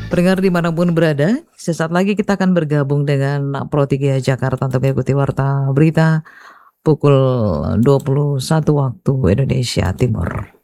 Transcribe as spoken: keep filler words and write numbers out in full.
Pendengar dimanapun berada, sesaat lagi kita akan bergabung dengan Pro tiga Jakarta untuk mengikuti warta berita pukul dua puluh satu waktu Indonesia Timur.